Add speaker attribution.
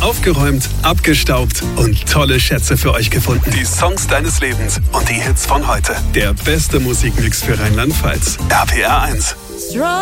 Speaker 1: aufgeräumt, abgestaubt und tolle Schätze für euch gefunden. Die Songs deines Lebens und die Hits von heute. Der beste Musikmix für Rheinland-Pfalz. RPR 1.